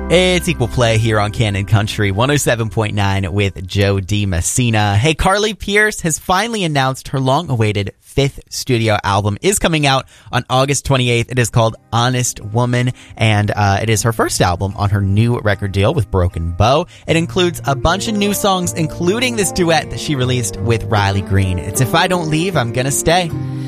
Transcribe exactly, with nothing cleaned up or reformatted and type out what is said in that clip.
It's Equal Play here on Canon Country one oh seven point nine with Joe DiMessina. Hey, Carly Pearce has finally announced her long-awaited fifth studio album is coming out on August twenty-eighth. It is called Honest Woman, and uh, it is her first album on her new record deal with Broken Bow. It includes a bunch of new songs, including this duet that she released with Riley Green. It's If I Don't Leave, I'm Gonna Stay.